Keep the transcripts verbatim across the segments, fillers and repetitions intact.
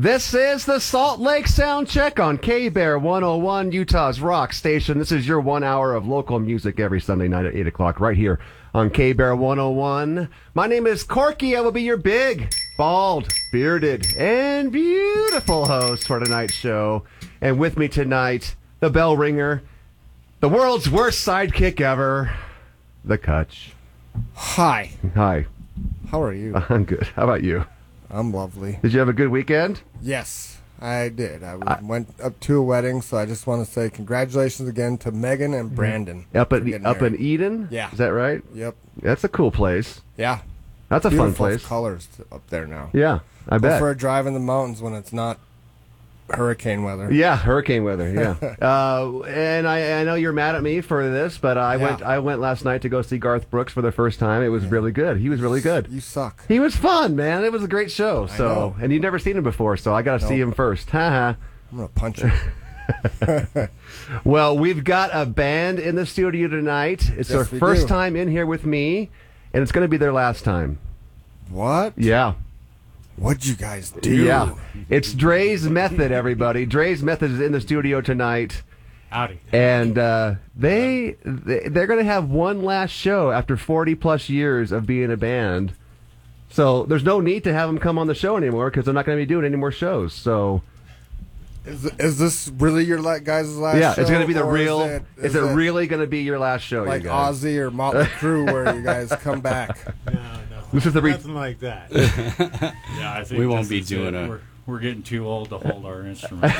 This is the Salt Lake Sound Check on K-Bear one oh one, Utah's rock station. This is your one hour of local music every Sunday night at eight o'clock right here on K-Bear one oh one. My name is Corky. I will be your big, bald, bearded, and beautiful host for tonight's show. And with me tonight, the bell ringer, the world's worst sidekick ever, the Kutch. Hi. Hi. How are you? I'm good. How about you? I'm lovely. Did you have a good weekend? Yes, I did. I, I went up to a wedding, so I just want to say congratulations again to Megan and Brandon. Up at up in Eden? Yeah. Is that right? Yep. That's a cool place. Yeah. That's a Beautiful fun place. colors up there now. Yeah, I Go bet. for a drive in the mountains when it's not hurricane weather. Yeah, hurricane weather. Yeah, uh, and I, I know you're mad at me for this, but I Yeah. went I went last night to go see Garth Brooks for the first time. It was Yeah. really good. He was really good. You suck. He was fun, man. It was a great show. I So, know. and you've never seen him before, so I got to see Nope. him first. Haha. I'm going to punch you. Well, we've got a band in the studio tonight. It's Yes, their we first do. time in here with me, and it's going to be their last time. What? Yeah. What'd you guys do? Yeah. It's Dre's Method, everybody. Dre's Method is in the studio tonight. Howdy. And uh, they, they, they're going to have one last show after forty plus years of being a band. So there's no need to have them come on the show anymore because they're not going to be doing any more shows. So Is, is this really your la- guys' last yeah, show? it's going to be the or real. Is it, is it really going to be your last show? like you guys? Ozzy or Motley Crue where you guys come back? No, no. This is the re- Nothing like that. Yeah, I think We won't this be is doing it. a- We're, we're getting too old to hold our instruments.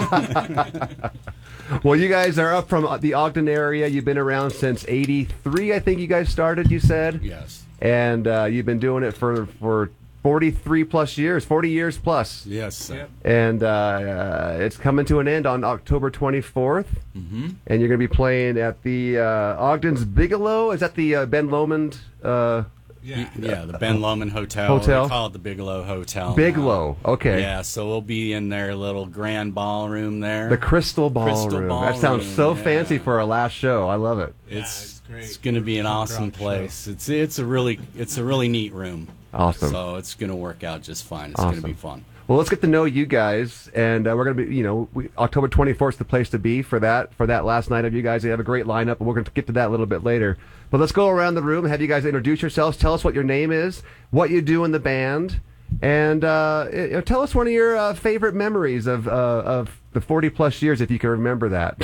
Well, you guys are up from the Ogden area. You've been around since eighty-three, I think you guys started, you said? Yes. And uh, you've been doing it for, for forty-three plus years, forty years plus. Yes. Yep. And uh, uh, it's coming to an end on October twenty-fourth. Mm-hmm. And you're going to be playing at the uh, Ogden's Bigelow. Is that the uh, Ben Lomond? Uh, Yeah. Yeah, the Ben Lomond Hotel. Hotel? We call it the Bigelow Hotel. Bigelow. now. Okay. Yeah, so we'll be in their little grand ballroom there. The Crystal Ballroom. Crystal That sounds Ballroom, so yeah. fancy for our last show. I love it. It's it's great. it's going to be an Punk awesome rock show. place. It's it's a really it's a really neat room. Awesome. So it's going to work out just fine. It's Awesome. going to be fun. Well, let's get to know you guys, and uh, we're going to be, you know, we, October twenty-fourth is the place to be for that for that last night of you guys. You have a great lineup, and we're going to get to that a little bit later. But let's go around the room, have you guys introduce yourselves, tell us what your name is, what you do in the band, and uh, you know, tell us one of your uh, favorite memories of uh, of the forty plus years, if you can remember that.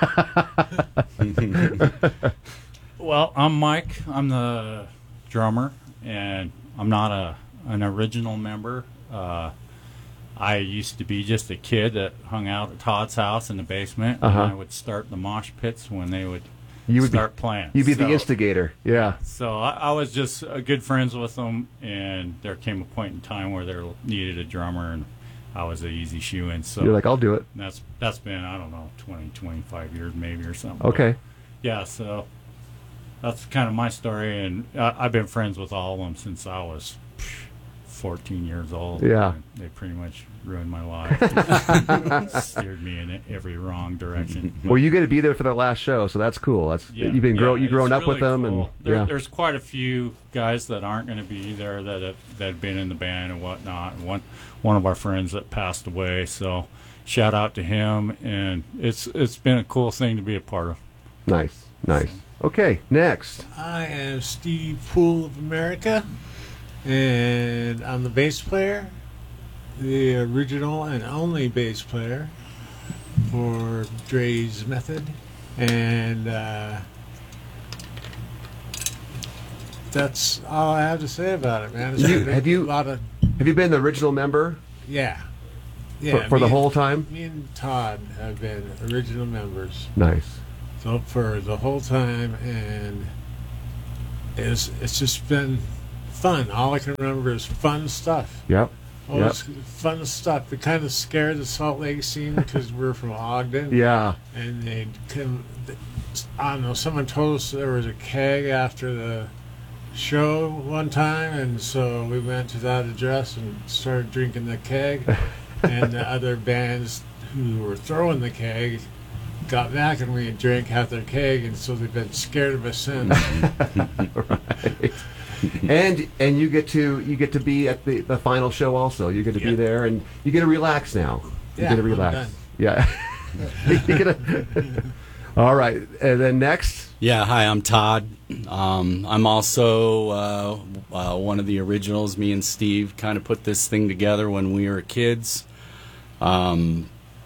Well, I'm Mike. I'm the drummer, and I'm not a an original member. Uh, I used to be just a kid that hung out at Todd's house in the basement, Uh-huh. and I would start the mosh pits when they would, You would start be, playing. You'd be the So- instigator, yeah. So I, I was just uh, good friends with them, and there came a point in time where they needed a drummer, and I was an easy shoe-in. So You're like, I'll do it. that's that's been, I don't know, twenty, twenty-five years maybe or something. Okay. Yeah, so that's kind of my story, and I, I've been friends with all of them since I was pff, fourteen years old. Yeah. And they pretty much ruined my life, steered me in every wrong direction. Well, you get to be there for the last show, so that's cool. That's Yeah, you've been grow yeah, you've grown it's up with really them, cool. and there, yeah. there's quite a few guys that aren't going to be there that have, that have been in the band and whatnot. And one one of our friends that passed away, so shout out to him. And it's it's been a cool thing to be a part of. Nice, nice. Okay, next. I am Steve Poole of America, and I'm the bass player, the original and only bass player for Dre's Method, and uh, that's all I have to say about it, man. It's You- been have you- a lot of Have you been the original member yeah, yeah for, for me the and- whole time? Me and Todd have been original members. Nice. So for the whole time, and it's it's just been fun. All I can remember is fun stuff. Yep. Oh, Yep. it's fun stuff. It kind of scared the Salt Lake scene because we're from Ogden. Yeah. And they'd come. I don't know. Someone told us there was a keg after the show one time, and so we went to that address and started drinking the keg. And the other bands who were throwing the keg got back, and we drank half their keg, and so they've been scared of us since. Right. and and you get to you get to be at the, the final show also. You get to be Yeah. there, and you get to relax now. You Yeah, get to I'm relax. done. Yeah. You get to- all right, and then next. Yeah, hi, I'm Todd. Um, I'm also uh, uh, one of the originals. Me and Steve kind of put this thing together when we were kids. Um,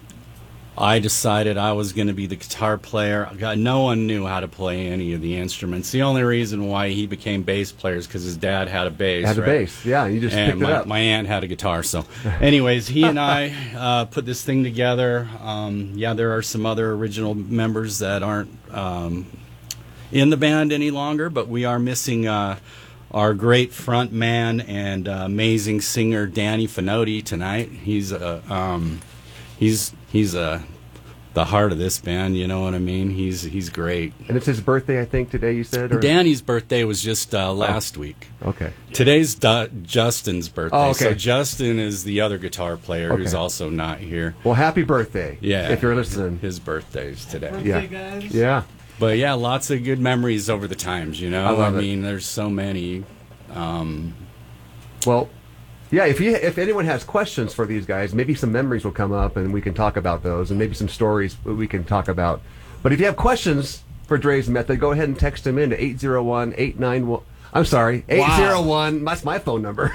I decided I was going to be the guitar player. God, no one knew how to play any of the instruments. The only reason why he became bass player is because his dad had a bass. Had a right? bass, yeah. You just and picked my, it up. my aunt had a guitar. So, anyways, he and I uh, put this thing together. Um, yeah, there are some other original members that aren't um, in the band any longer, but we are missing uh, our great front man and uh, amazing singer Danny Finotti tonight. He's a uh, um, he's he's a uh, the heart of this band. You know what I mean? He's he's great. And it's his birthday, I think, today. You said. Or? Danny's birthday was just uh, last week. Okay. Today's Du- Justin's birthday. Oh, okay. So Justin is the other guitar player who's Okay. also not here. Well, happy birthday. Yeah. If you're listening. His birthday's today. Yeah. Hey, guys. Yeah. But yeah, lots of good memories over the times, you know? I love it. mean, there's so many. Um, Well, yeah. If you if anyone has questions for these guys, maybe some memories will come up, and we can talk about those, and maybe some stories we can talk about. But if you have questions for Dre's Method, go ahead and text them in to eight zero one, eight nine one. I'm sorry, eight zero one. That's my phone number.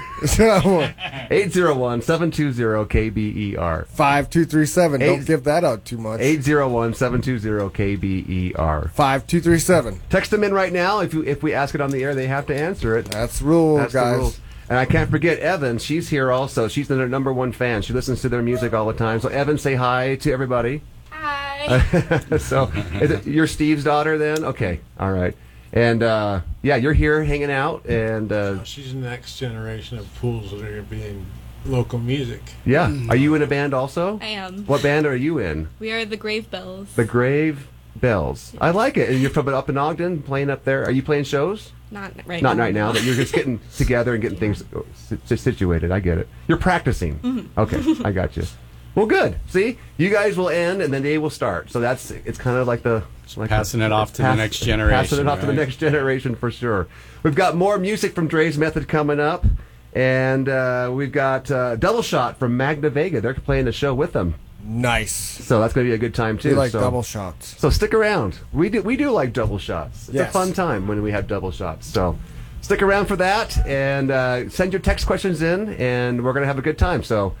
eight zero one, seven two zero, K B E R. five two three seven. Eight- Don't give that out too much. eight zero one, seven two zero, K B E R. five two three seven. Text them in right now. If you if we ask it on the air, they have to answer it. That's the rule, That's the guys. rules. And I can't forget Evan. She's here also. She's their number one fan. She listens to their music all the time. So Evan, say hi to everybody. Hi. So is it, you're Steve's daughter then? Okay. All right. And uh, yeah, you're here hanging out. And uh, She's the next generation of pools that are being local music. yeah, are you in a band also? I am. What band are you in? We are the Grave Bells. The Grave Bells. I like it. And you're from up in Ogden, playing up there. Are you playing shows? Not right Not now. right now, but you're just getting together and getting things si- situated. I get it. You're practicing. Mm-hmm. Okay, I got you. Well, good. See, you guys will end and then they will start. So that's it's kind of like the like passing the, it off to the next generation, Passing it off to the right? next generation for sure. We've got more music from Dre's Method coming up, and uh, we've got uh, Double Shot from Magna Vega. They're playing the show with them, Nice. so that's going to be a good time too. We like so. double shots. So stick around. We do we do like double shots. It's Yes. a fun time when we have double shots. So stick around for that and uh, send your text questions in, and we're gonna have a good time. So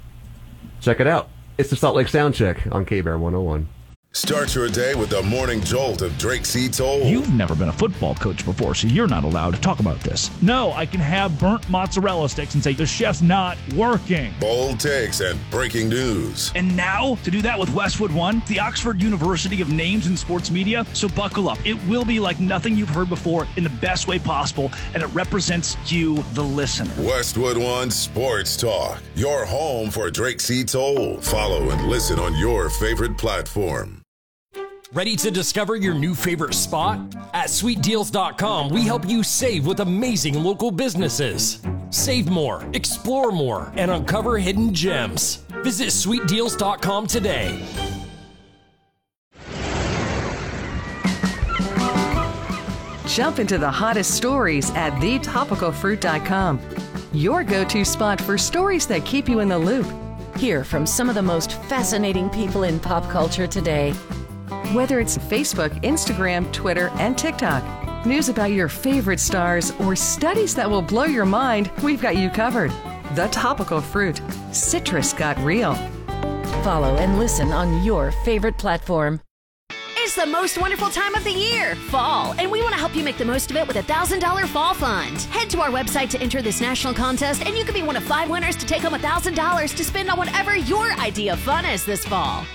check it out. It's the Salt Lake Sound Check on K-Bear one oh one. Start your day with the morning jolt of Drake C. Toll. You've never been a football coach before, so you're not allowed to talk about this. No, I can have burnt mozzarella sticks and say the chef's not working. Bold takes and breaking news. And now, to do that with Westwood One, the Oxford University of Names in Sports Media, so buckle up. It will be like nothing you've heard before in the best way possible, and it represents you, the listener. Westwood One Sports Talk. Your home for Drake C. Toll. Follow and listen on your favorite platform. Ready to discover your new favorite spot? At sweet deals dot com, we help you save with amazing local businesses. Save more, explore more, and uncover hidden gems. Visit sweet deals dot com today. Jump into the hottest stories at the topical fruit dot com. Your go-to spot for stories that keep you in the loop. Hear from some of the most fascinating people in pop culture today. Whether it's Facebook, Instagram, Twitter, and TikTok, news about your favorite stars, or studies that will blow your mind, we've got you covered. The Topical Fruit. Citrus got real. Follow and listen on your favorite platform. It's the most wonderful time of the year, fall, and we want to help you make the most of it with a one thousand dollars Fall Fund. Head to our website to enter this national contest, and you could be one of five winners to take home one thousand dollars to spend on whatever your idea of fun is this fall.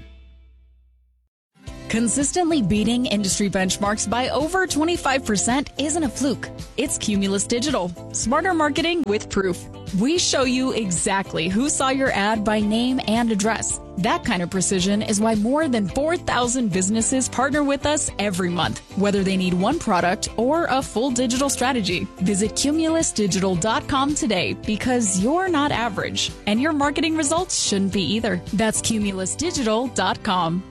Consistently beating industry benchmarks by over twenty-five percent isn't a fluke. It's Cumulus Digital. Smarter marketing with proof. We show you exactly who saw your ad by name and address. That kind of precision is why more than four thousand businesses partner with us every month, whether they need one product or a full digital strategy. Visit cumulus digital dot com today because you're not average, and your marketing results shouldn't be either. That's cumulus digital dot com.